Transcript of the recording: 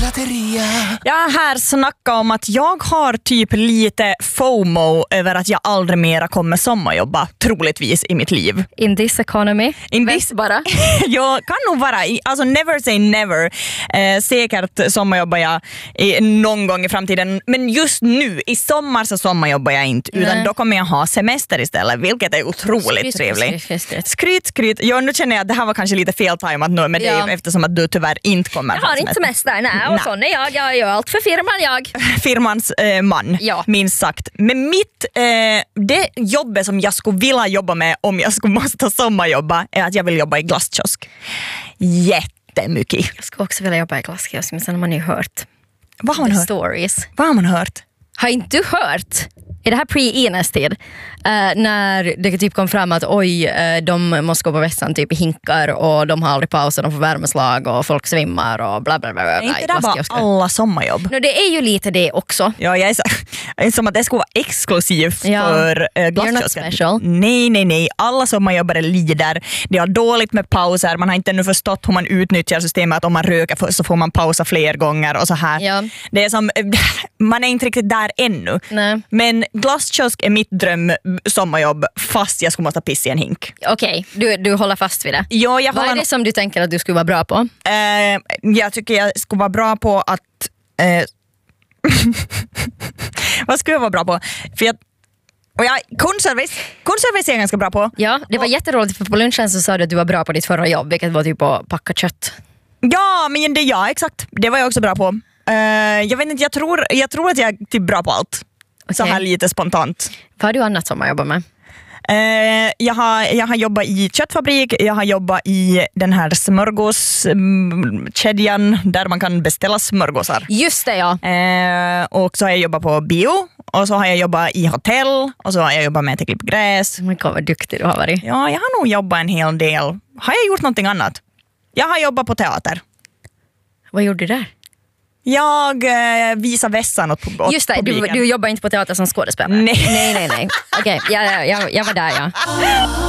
batteria. Jag har här snackat om att jag har typ lite FOMO över att jag aldrig mera kommer sommarjobba, troligtvis i mitt liv. In this economy? Bara. Jag kan nog vara, alltså never say never. Säkert sommarjobbar jag någon gång i framtiden. Men just nu, i sommar så sommarjobbar jag inte. Utan då kommer jag ha semester istället, vilket är otroligt trevligt. Skryt. Ja, nu känner jag att det här var kanske lite fel tajmat nu med dig, eftersom att du tyvär inte kommer. Jag har inte semester, nej. Och sån är jag gör allt för firman Firmans man, minst sagt. Men mitt, det jobbet som jag skulle vilja jobba med om jag skulle måste sommarjobba är att jag vill jobba i glasskiosk. Jättemycket. Jag skulle också vilja jobba i glasskiosk, men sen har man ju hört. Vad har man hört? Stories. Vad har man hört? Har inte du hört? Är det här pre-Ines-tid? När det typ kom fram att de måste gå på vässan typ i hinkar och de har aldrig paus och de får värmeslag och folk svimmar och bla bla bla. Är inte det bara alla sommarjobb? No, det är ju lite det också. Ja, jag är som att det skulle vara exklusivt för glasskiosken. Nej. Alla sommarjobbare lider. Det har dåligt med pauser. Man har inte ännu förstått hur man utnyttjar systemet. Att om man röker först så får man pausa fler gånger och så här. Ja. Det är som, man är inte riktigt där ännu. Nej. Men glasskiosk är mitt dröm sommarjobb fast jag skulle måste pissa i en hink. Okej, du håller fast vid det. Ja, vad är det som du tänker att du skulle vara bra på? Jag tycker jag skulle vara bra på att... vad skulle jag vara bra på? För kundservice är jag ganska bra på. Ja, det var jätteroligt för på lunchen så sa du att du var bra på ditt förra jobb, vilket var typ att packa kött. Ja, men exakt. Det var jag också bra på. Jag vet inte, jag tror att jag är typ bra på allt. Okay. Så här lite spontant. Vad har du annat som man jobbar med? Jag har jobbat i köttfabrik. Jag har jobbat i den här smörgåskedjan där man kan beställa smörgåsar. Just det, ja. Och så har jag jobbat på bio. Och så har jag jobbat i hotell. Och så har jag jobbat med att klippa gräs. Men vad duktig du har varit. Ja, jag har nog jobbat en hel del. Har jag gjort någonting annat? Jag har jobbat på teater. Vad gjorde du där? Jag visar vässan åt publiken. Just det, du jobbar inte på teater som skådespelare. Nej. Okej, jag var där, ja.